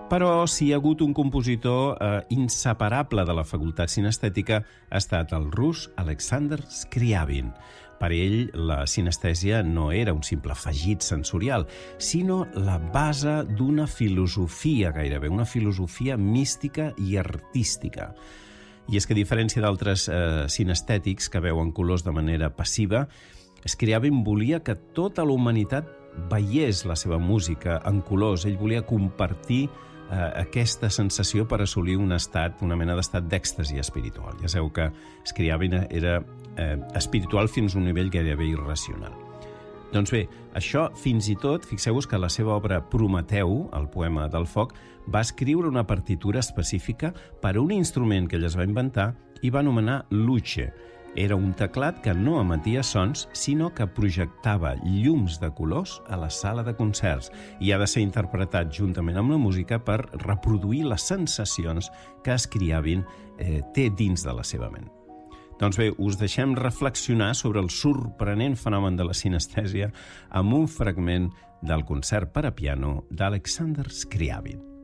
Però si hi ha hagut un compositor inseparable de la facultat cinestètica ha estat el rus Alexander Scriabin. Per ell, la sinestèsia no era un simple afegit sensorial, sinó la base d'una filosofia gairebé, una filosofia mística i artística. I és que, a diferència d'altres sinestètics que veuen colors de manera passiva, Scriabin volia que tota la humanitat veiés la seva música en colors. Ell volia compartir aquesta sensació per assolir una mena d'estat d'èxtasi espiritual. Ja sabeu que Scriabin era espiritual fins a un nivell gairebé irracional. Doncs bé, això fins i tot, fixeu-vos que la seva obra Prometeu, el poema del foc, va escriure una partitura específica per a un instrument que ell es va inventar i va anomenar luce. Era un teclat que no emetia sons, sinó que projectava llums de colors a la sala de concerts i ha de ser interpretat juntament amb la música per reproduir les sensacions que Scriabin té dins de la seva ment. Doncs bé, us deixem reflexionar sobre el sorprenent fenomen de la sinestèsia amb un fragment del concert per a piano d'Alexander Scriabin.